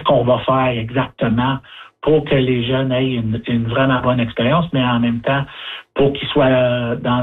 qu'on va faire exactement pour que les jeunes aient une vraiment bonne expérience, mais en même temps, pour qu'ils soient dans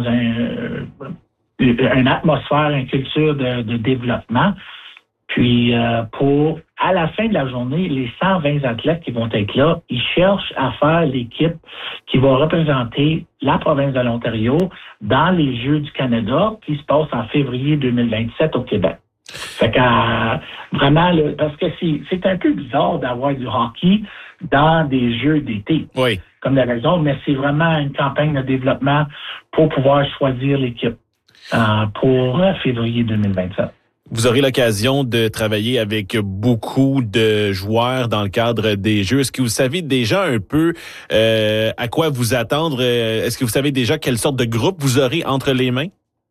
une atmosphère, une culture de développement. Puis, à la fin de la journée, les 120 athlètes qui vont être là, ils cherchent à faire l'équipe qui va représenter la province de l'Ontario dans les Jeux du Canada qui se passent en février 2027 au Québec. Fait que, vraiment, parce que c'est un peu bizarre d'avoir du hockey dans des Jeux d'été. Oui. Comme la raison, mais c'est vraiment une campagne de développement pour pouvoir choisir l'équipe pour février 2027. Vous aurez l'occasion de travailler avec beaucoup de joueurs dans le cadre des Jeux. Est-ce que vous savez déjà un peu à quoi vous attendre? Est-ce que vous savez déjà quelle sorte de groupe vous aurez entre les mains?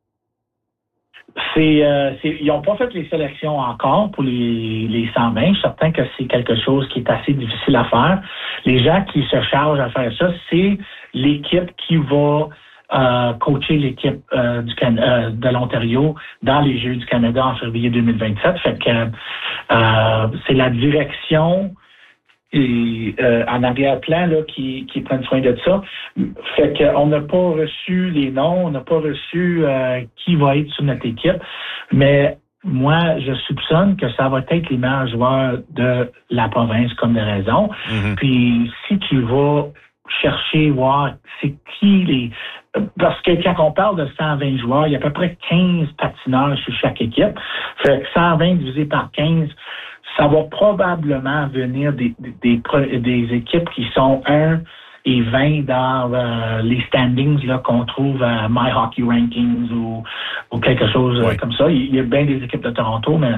Ils n'ont pas fait les sélections encore pour les 120. Je suis certain que c'est quelque chose qui est assez difficile à faire. Les gens qui se chargent à faire ça, c'est l'équipe qui va coacher l'équipe de l'Ontario dans les Jeux du Canada en février 2027. Fait que c'est la direction en arrière-plan là, qui prennent soin de ça. Fait qu'on n'a pas reçu les noms, on n'a pas reçu qui va être sur notre équipe, mais moi, je soupçonne que ça va être les meilleurs joueurs de la province comme de raison. Mm-hmm. Puis si tu vas chercher, voir c'est qui les... Parce que quand on parle de 120 joueurs, il y a à peu près 15 patineurs sur chaque équipe. Fait que 120 divisé par 15, ça va probablement venir des équipes qui sont 1 et 20 dans les standings là, qu'on trouve à My Hockey Rankings ou quelque chose comme ça. Il y a bien des équipes de Toronto, mais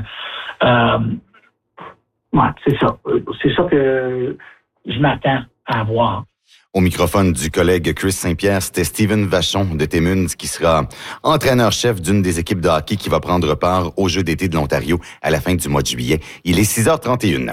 c'est ça. C'est ça que je m'attends à voir. Au microphone du collègue Chris Saint-Pierre, c'était Steven Vachon de Timmins qui sera entraîneur-chef d'une des équipes de hockey qui va prendre part aux Jeux d'été de l'Ontario à la fin du mois de juillet. Il est 6h31.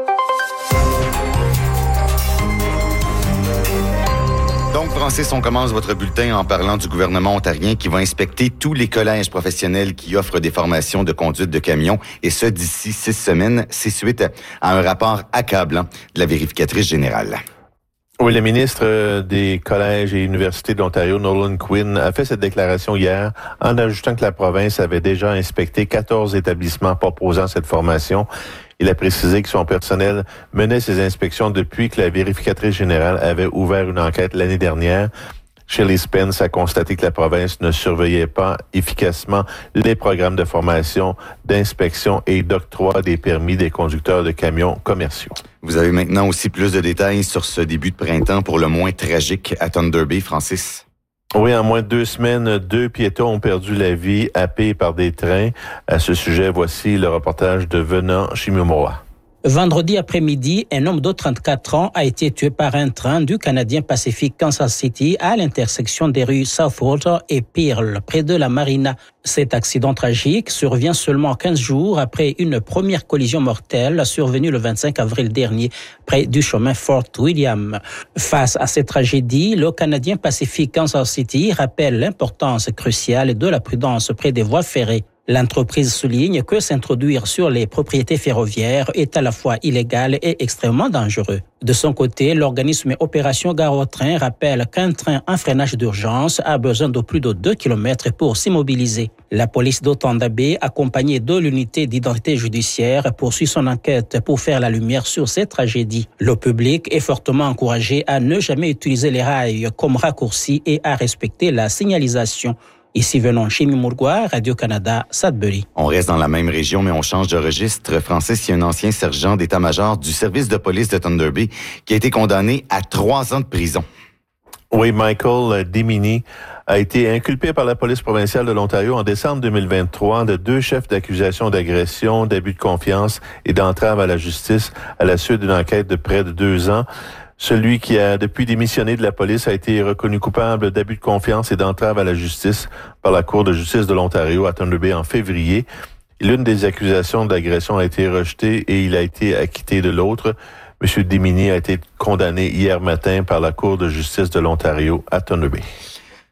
Donc, Francis, on commence votre bulletin en parlant du gouvernement ontarien qui va inspecter tous les collèges professionnels qui offrent des formations de conduite de camions, et ce, d'ici 6 semaines. C'est suite à un rapport accablant de la vérificatrice générale. Oui, le ministre des collèges et universités de l'Ontario, Nolan Quinn, a fait cette déclaration hier en ajoutant que la province avait déjà inspecté 14 établissements proposant cette formation. Il a précisé que son personnel menait ces inspections depuis que la vérificatrice générale avait ouvert une enquête l'année dernière. Shelley Spence a constaté que la province ne surveillait pas efficacement les programmes de formation, d'inspection et d'octroi des permis des conducteurs de camions commerciaux. Vous avez maintenant aussi plus de détails sur ce début de printemps pour le moins tragique à Thunder Bay, Francis? Oui, en moins de 2 semaines, 2 piétons ont perdu la vie happés par des trains. À ce sujet, voici le reportage de Venant Shimomura. Vendredi après-midi, un homme de 34 ans a été tué par un train du Canadien Pacific Kansas City à l'intersection des rues Southwater et Pearl, près de la marina. Cet accident tragique survient seulement 15 jours après une première collision mortelle survenue le 25 avril dernier près du chemin Fort William. Face à cette tragédie, le Canadien Pacific Kansas City rappelle l'importance cruciale de la prudence près des voies ferrées. L'entreprise souligne que s'introduire sur les propriétés ferroviaires est à la fois illégal et extrêmement dangereux. De son côté, l'organisme Opération Gare au Train rappelle qu'un train en freinage d'urgence a besoin de plus de 2 km pour s'immobiliser. La police de Thunder Bay, accompagnée de l'unité d'identité judiciaire, poursuit son enquête pour faire la lumière sur ces tragédies. Le public est fortement encouragé à ne jamais utiliser les rails comme raccourci et à respecter la signalisation. Ici venons Shimomura, Radio-Canada, Sudbury. On reste dans la même région, mais on change de registre. Francis, il y a un ancien sergent d'état-major du service de police de Thunder Bay qui a été condamné à 3 ans de prison. Oui, Michael Dimini a été inculpé par la police provinciale de l'Ontario en décembre 2023 de 2 chefs d'accusation d'agression, d'abus de confiance et d'entrave à la justice à la suite d'une enquête de près de 2 ans. Celui qui a depuis démissionné de la police a été reconnu coupable d'abus de confiance et d'entrave à la justice par la Cour de justice de l'Ontario à Thunder Bay en février. L'une des accusations d'agression a été rejetée et il a été acquitté de l'autre. M. Dimini a été condamné hier matin par la Cour de justice de l'Ontario à Thunder Bay.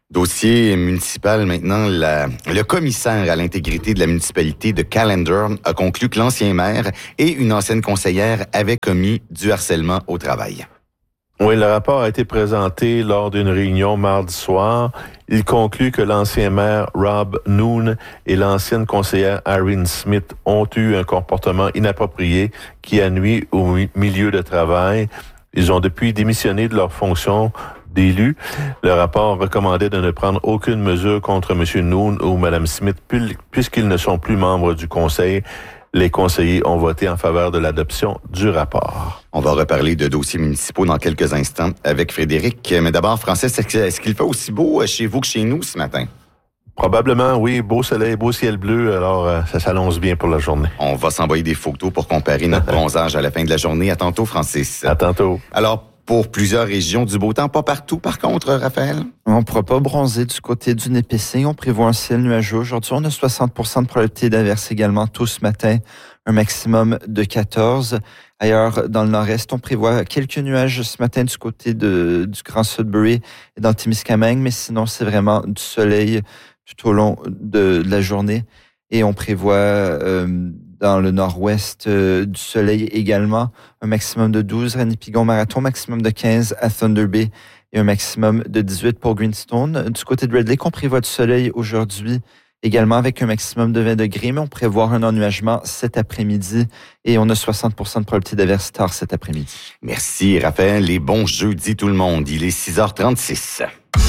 Dossier municipal maintenant. Le commissaire à l'intégrité de la municipalité de Callander a conclu que l'ancien maire et une ancienne conseillère avaient commis du harcèlement au travail. Oui, le rapport a été présenté lors d'une réunion mardi soir. Il conclut que l'ancien maire Rob Noon et l'ancienne conseillère Irene Smith ont eu un comportement inapproprié qui a nui au milieu de travail. Ils ont depuis démissionné de leur fonction d'élus. Le rapport recommandait de ne prendre aucune mesure contre M. Noon ou Mme Smith puisqu'ils ne sont plus membres du conseil. Les conseillers ont voté en faveur de l'adoption du rapport. On va reparler de dossiers municipaux dans quelques instants avec Frédéric. Mais d'abord, Francis, est-ce qu'il fait aussi beau chez vous que chez nous ce matin? Probablement, oui. Beau soleil, beau ciel bleu, alors ça s'annonce bien pour la journée. On va s'envoyer des photos pour comparer notre bronzage à la fin de la journée. À tantôt, Francis. À tantôt. Alors, pour plusieurs régions, du beau temps, pas partout par contre, Raphaël? On ne pourra pas bronzer du côté du Népissing. On prévoit un ciel nuageux. Aujourd'hui, on a 60% de probabilité d'averse également tôt ce matin, un maximum de 14. Ailleurs, dans le nord-est, on prévoit quelques nuages ce matin du côté du Grand Sudbury et dans le Témiscamingue, mais sinon, c'est vraiment du soleil tout au long de la journée. Et on prévoit dans le nord-ouest du soleil également, un maximum de 12 à Nipigon-Marathon, maximum de 15 à Thunder Bay et un maximum de 18 pour Greenstone. Du côté de Red Lake, on prévoit du soleil aujourd'hui également avec un maximum de 20 degrés, mais on prévoit un ennuagement cet après-midi et on a 60% de probabilité d'averse tard cet après-midi. Merci Raphaël et bon jeudi tout le monde. Il est 6h36.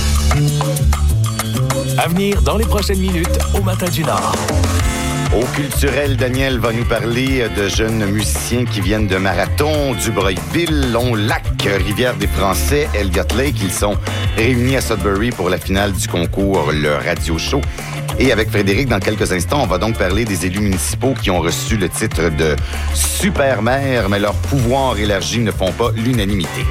À venir dans les prochaines minutes au Matin du Nord. Au culturel, Daniel va nous parler de jeunes musiciens qui viennent de Marathon, du Breuilville, Long-Lac, Rivière-des-Français, Elliott Lake. Ils sont réunis à Sudbury pour la finale du concours Le Radio Show. Et avec Frédéric, dans quelques instants, on va donc parler des élus municipaux qui ont reçu le titre de super maire, mais leurs pouvoirs élargis ne font pas l'unanimité.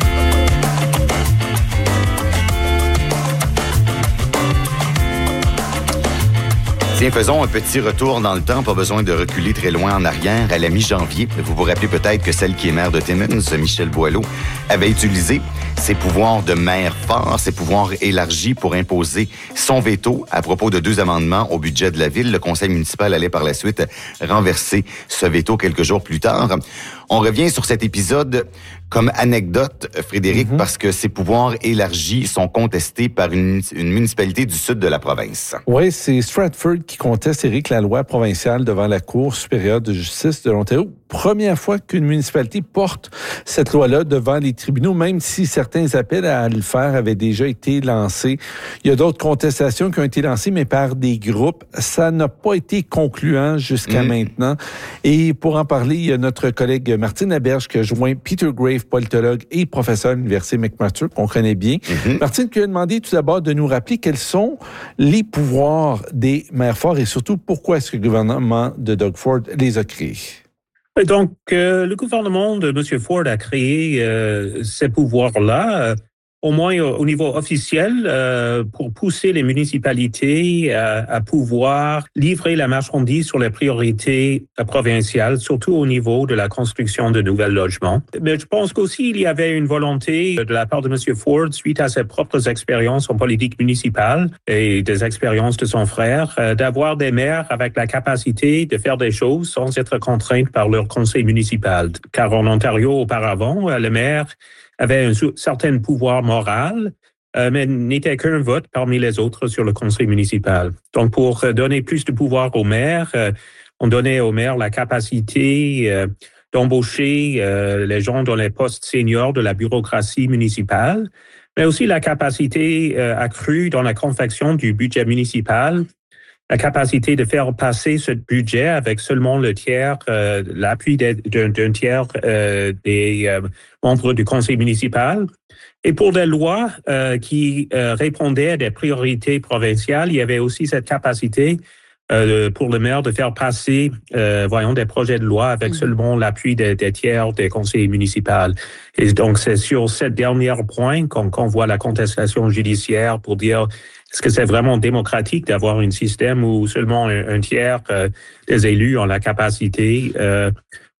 Tiens, faisons un petit retour dans le temps, pas besoin de reculer très loin en arrière. À la mi-janvier, vous vous rappelez peut-être que celle qui est maire de Timmins, Michèle Boileau, avait utilisé ses pouvoirs de maire fort, ses pouvoirs élargis pour imposer son veto à propos de 2 amendements au budget de la ville. Le conseil municipal allait par la suite renverser ce veto quelques jours plus tard. On revient sur cet épisode comme anecdote, Frédéric, parce que ces pouvoirs élargis sont contestés par une municipalité du sud de la province. Oui, c'est Stratford qui conteste Éric Laloy, provincial, devant la Cour supérieure de justice de l'Ontario. Première fois qu'une municipalité porte cette loi-là devant les tribunaux, même si certains appels à le faire avaient déjà été lancés. Il y a d'autres contestations qui ont été lancées, mais par des groupes. Ça n'a pas été concluant jusqu'à maintenant. Et pour en parler, il y a notre collègue Martine Laberge qui a joint Peter Grave, politologue et professeur à l'Université McMaster, qu'on connaît bien. Martine, qui a demandé tout d'abord de nous rappeler quels sont les pouvoirs des maires forts et surtout pourquoi est-ce que le gouvernement de Doug Ford les a créés. Donc, le gouvernement de M. Ford a créé ces pouvoirs-là, au moins au niveau officiel, pour pousser les municipalités à pouvoir livrer la marchandise sur les priorités provinciales, surtout au niveau de la construction de nouveaux logements. Mais je pense qu'aussi il y avait une volonté de la part de M. Ford, suite à ses propres expériences en politique municipale et des expériences de son frère, d'avoir des maires avec la capacité de faire des choses sans être contraintes par leur conseil municipal. Car en Ontario, auparavant, le maire avait un certain pouvoir moral, mais n'était qu'un vote parmi les autres sur le conseil municipal. Donc, pour donner plus de pouvoir au maire, on donnait au maire la capacité d'embaucher les gens dans les postes seniors de la bureaucratie municipale, mais aussi la capacité accrue dans la confection du budget municipal, la capacité de faire passer ce budget avec seulement le tiers, l'appui d'un tiers des membres du conseil municipal. Et pour des lois qui répondaient à des priorités provinciales, il y avait aussi cette capacité pour le maire de faire passer, des projets de loi avec seulement l'appui des tiers des conseillers municipaux. Et donc, c'est sur ce dernier point qu'on voit la contestation judiciaire pour dire est-ce que c'est vraiment démocratique d'avoir un système où seulement un tiers des élus ont la capacité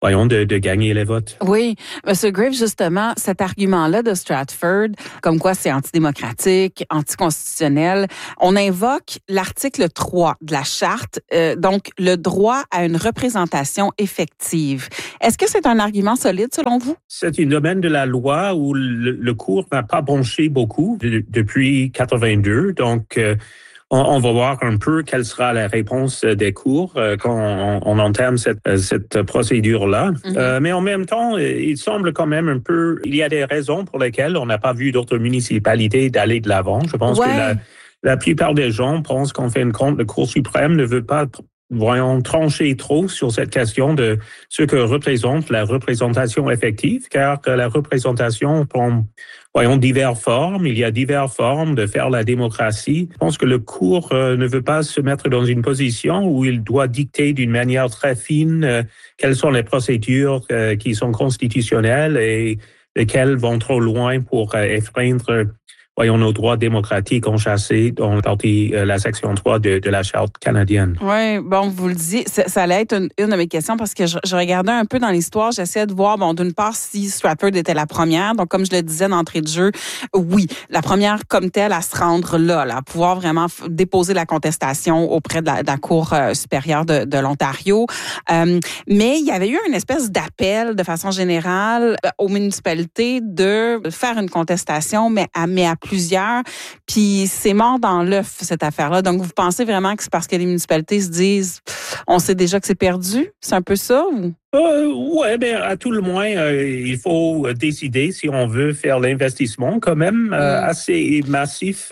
de gagner les votes. Oui. M. Graves, justement, cet argument-là de Stratford, comme quoi c'est antidémocratique, anticonstitutionnel, on invoque l'article 3 de la Charte, donc le droit à une représentation effective. Est-ce que c'est un argument solide, selon vous? C'est un domaine de la loi où le cours n'a pas branché beaucoup depuis 82, donc on va voir un peu quelle sera la réponse des cours quand on entame cette procédure-là. Mm-hmm. Mais en même temps, il semble quand même un peu... Il y a des raisons pour lesquelles on n'a pas vu d'autres municipalités d'aller de l'avant. Je pense que la plupart des gens pensent qu'en fin de compte, le Cour suprême ne veut pas trancher trop sur cette question de ce que représente la représentation effective, car la représentation prend diverses formes. Il y a diverses formes de faire la démocratie. Je pense que le cours ne veut pas se mettre dans une position où il doit dicter d'une manière très fine quelles sont les procédures qui sont constitutionnelles et lesquelles vont trop loin pour enfreindre nos droits démocratiques enchâssés dans la section 3 de la Charte canadienne. Oui, bon, vous le dites, ça allait être une de mes questions parce que je regardais un peu dans l'histoire, j'essayais de voir, d'une part, si Stratford était la première. Donc, comme je le disais d'entrée de jeu, oui, la première comme telle à se rendre là, à pouvoir vraiment déposer la contestation auprès de la Cour supérieure de l'Ontario. Mais il y avait eu une espèce d'appel, de façon générale, aux municipalités de faire une contestation, mais à plusieurs, puis c'est mort dans l'œuf, cette affaire-là. Donc, vous pensez vraiment que c'est parce que les municipalités se disent « on sait déjà que c'est perdu », c'est un peu ça? Ou? Oui, bien, à tout le moins, il faut décider si on veut faire l'investissement quand même assez massif,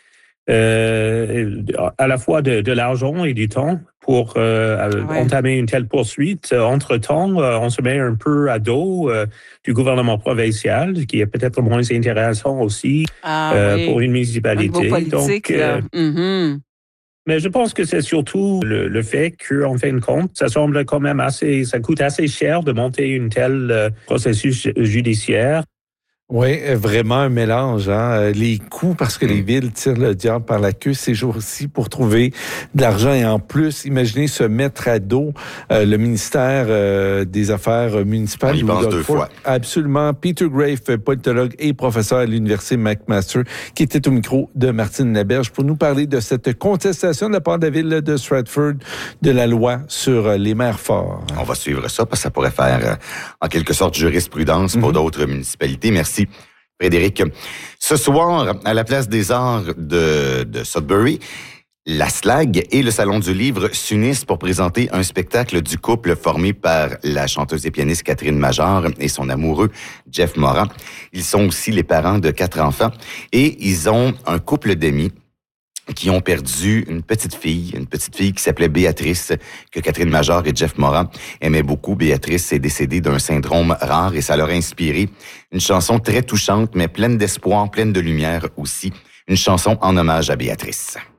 à la fois de l'argent et du temps pour entamer une telle poursuite. Entre-temps, on se met un peu à dos du gouvernement provincial, qui est peut-être moins intéressant aussi pour une municipalité. Politique, donc, mais je pense que c'est surtout le fait qu'en fin de compte, ça semble quand même ça coûte assez cher de monter une telle processus judiciaire. Oui, vraiment un mélange. Les coûts, parce que les villes tirent le diable par la queue ces jours-ci pour trouver de l'argent. Et en plus, imaginez se mettre à dos le ministère des Affaires municipales. On y pense deux fois. Absolument. Peter Graves, politologue et professeur à l'Université McMaster, qui était au micro de Martine Laberge pour nous parler de cette contestation de la part de la ville de Stratford de la loi sur les maires forts. On va suivre ça parce que ça pourrait faire en quelque sorte jurisprudence pour d'autres municipalités. Merci, Frédéric. Ce soir, à la Place des Arts de Sudbury, la SLAG et le Salon du Livre s'unissent pour présenter un spectacle du couple formé par la chanteuse et pianiste Catherine Major et son amoureux Jeff Morin. Ils sont aussi les parents de 4 enfants et ils ont un couple d'amis qui ont perdu une petite fille qui s'appelait Béatrice, que Catherine Major et Jeff Morin aimaient beaucoup. Béatrice est décédée d'un syndrome rare et ça leur a inspiré une chanson très touchante, mais pleine d'espoir, pleine de lumière aussi. Une chanson en hommage à Béatrice.